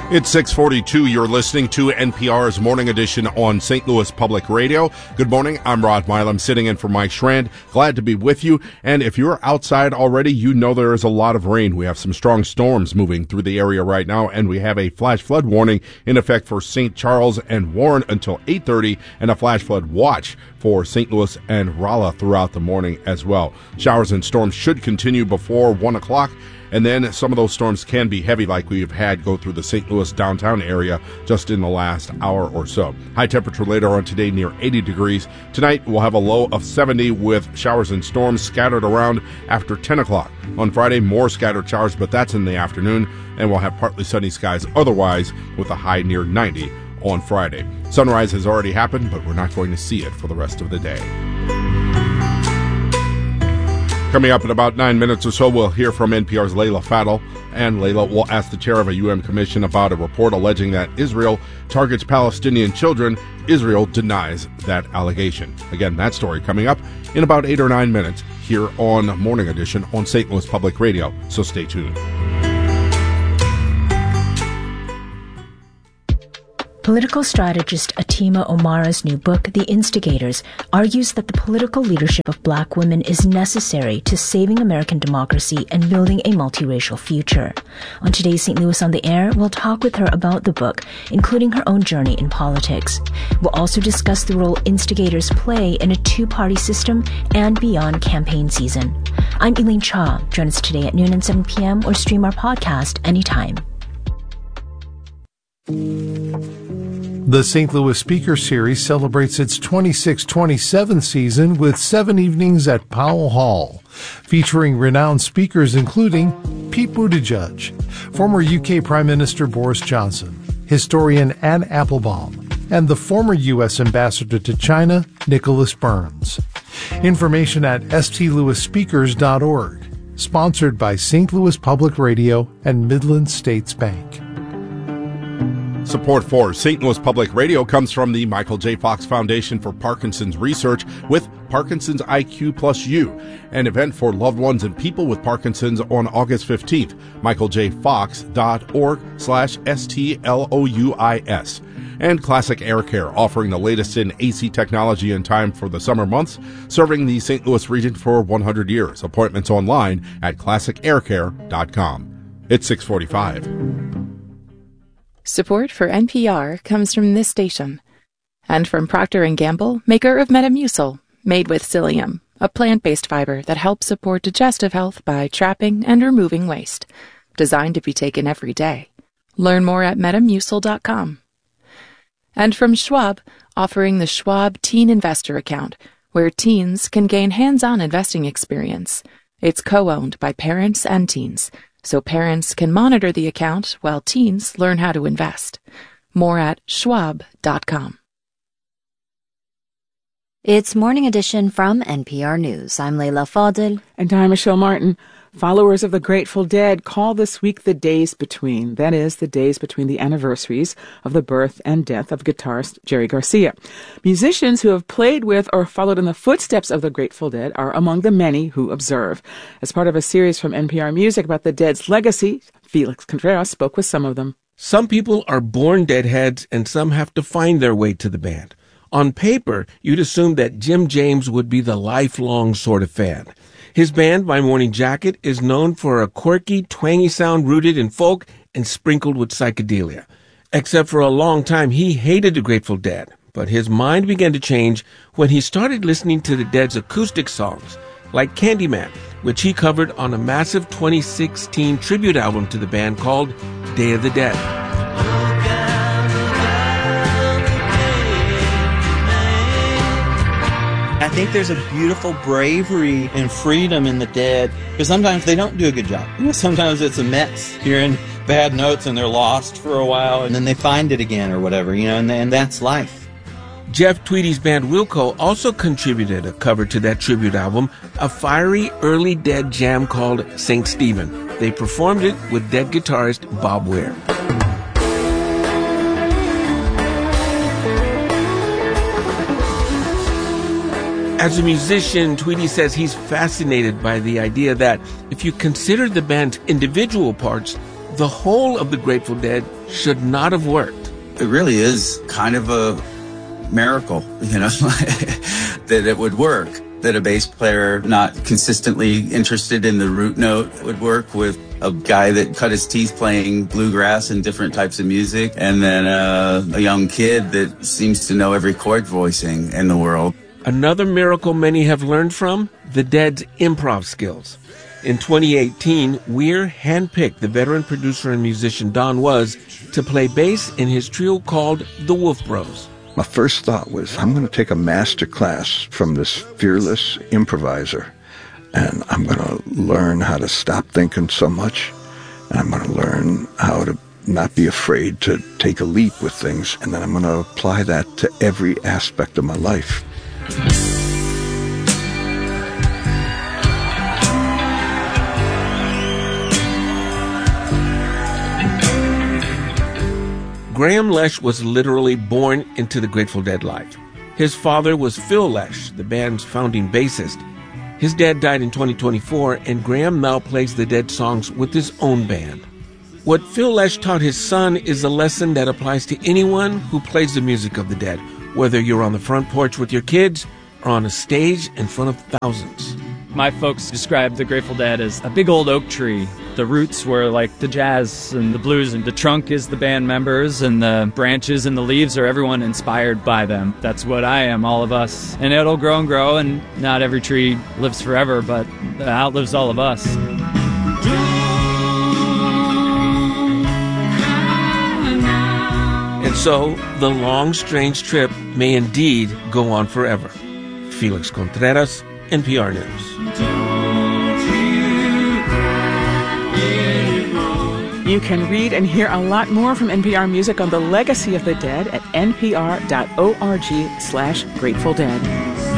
It's 6:42. You're listening to NPR's Morning Edition on St. Louis Public Radio. Good morning. I'm Rod Milam, sitting in for Mike Schrand. Glad to be with you. And if you're outside already, you know there is a lot of rain. We have some strong storms moving through the area right now, and we have a flash flood warning in effect for St. Charles and Warren until 8:30, and a flash flood watch for St. Louis and Rolla throughout the morning as well. Showers and storms should continue before 1 o'clock. And then some of those storms can be heavy, like we've had go through the St. Louis downtown area just in the last hour or so. High temperature later on today near 80 degrees. Tonight we'll have a low of 70 with showers and storms scattered around after 10 o'clock. On Friday, more scattered showers, but that's in the afternoon. And we'll have partly sunny skies otherwise with a high near 90 on Friday. Sunrise has already happened, but we're not going to see it for the rest of the day. Coming up in about 9 minutes or so, we'll hear from NPR's Leila Fadel, and Leila will ask the chair of a UN commission about a report alleging that Israel targets Palestinian children. Israel denies that allegation. Again, that story coming up in about 8 or 9 minutes here on Morning Edition on St. Louis Public Radio, so stay tuned. Political strategist Atima Omara's new book, The Instigators, argues that the political leadership of black women is necessary to saving American democracy and building a multiracial future. On today's St. Louis on the Air, we'll talk with her about the book, including her own journey in politics. We'll also discuss the role instigators play in a two-party system and beyond campaign season. I'm Elaine Cha. Join us today at noon and 7 p.m. or stream our podcast anytime. The St. Louis Speaker Series celebrates its 26-27 season with 7 evenings at Powell Hall, featuring renowned speakers including Pete Buttigieg, former UK Prime Minister Boris Johnson, historian Anne Applebaum, and the former U.S. Ambassador to China, Nicholas Burns. Information at stlouisspeakers.org, sponsored by St. Louis Public Radio and Midland States Bank. Support for St. Louis Public Radio comes from the Michael J. Fox Foundation for Parkinson's Research with Parkinson's IQ Plus U, an event for loved ones and people with Parkinson's on August 15th. michaeljfox.org/STLOUIS. And Classic Air Care, offering the latest in AC technology in time for the summer months, serving the St. Louis region for 100 years. Appointments online at classicaircare.com. It's 6:45. Support for NPR comes from this station and from Procter & Gamble, maker of Metamucil, made with psyllium, a plant-based fiber that helps support digestive health by trapping and removing waste. Designed to be taken every day. Learn more at Metamucil.com. And from Schwab, offering the Schwab Teen Investor Account, where teens can gain hands-on investing experience. It's co-owned by parents and teens, so parents can monitor the account while teens learn how to invest. More at schwab.com. It's Morning Edition from NPR News. I'm Leila Fadel. And I'm Michelle Martin. Followers of the Grateful Dead call this week the Days Between. That is, the days between the anniversaries of the birth and death of guitarist Jerry Garcia. Musicians who have played with or followed in the footsteps of the Grateful Dead are among the many who observe. As part of a series from NPR Music about the Dead's legacy, Felix Contreras spoke with some of them. Some people are born Deadheads and some have to find their way to the band. On paper, you'd assume that Jim James would be the lifelong sort of fan. His band, My Morning Jacket, is known for a quirky, twangy sound rooted in folk and sprinkled with psychedelia. Except for a long time, he hated the Grateful Dead. But his mind began to change when he started listening to the Dead's acoustic songs, like Candyman, which he covered on a massive 2016 tribute album to the band called Day of the Dead. I think there's a beautiful bravery and freedom in the Dead, because sometimes they don't do a good job. Sometimes it's a mess. You're in bad notes and they're lost for a while, and then they find it again or whatever, and that's life. Jeff Tweedy's band Wilco also contributed a cover to that tribute album, a fiery early Dead jam called St. Stephen. They performed it with Dead guitarist Bob Weir. As a musician, Tweedy says he's fascinated by the idea that if you consider the band's individual parts, the whole of the Grateful Dead should not have worked. It really is kind of a miracle, that it would work. That a bass player not consistently interested in the root note would work with a guy that cut his teeth playing bluegrass and different types of music, and then a young kid that seems to know every chord voicing in the world. Another miracle many have learned from, the Dead's improv skills. In 2018, Weir handpicked the veteran producer and musician Don Was to play bass in his trio called the Wolf Bros. My first thought was, I'm going to take a master class from this fearless improviser, and I'm going to learn how to stop thinking so much, and I'm going to learn how to not be afraid to take a leap with things, and then I'm going to apply that to every aspect of my life. Graham Lesh was literally born into the Grateful Dead life. His father was Phil Lesh, the band's founding bassist. His dad died in 2024, and Graham now plays the Dead songs with his own band. What Phil Lesh taught his son is a lesson that applies to anyone who plays the music of the Dead, whether you're on the front porch with your kids or on a stage in front of thousands. My folks described the Grateful Dead as a big old oak tree. The roots were like the jazz and the blues, and the trunk is the band members, and the branches and the leaves are everyone inspired by them. That's what I am, all of us. And it'll grow and grow, and not every tree lives forever, but outlives all of us. And so, the long, strange trip may indeed go on forever. Felix Contreras, NPR News. You can read and hear a lot more from NPR Music on the legacy of the Dead at npr.org/Grateful Dead.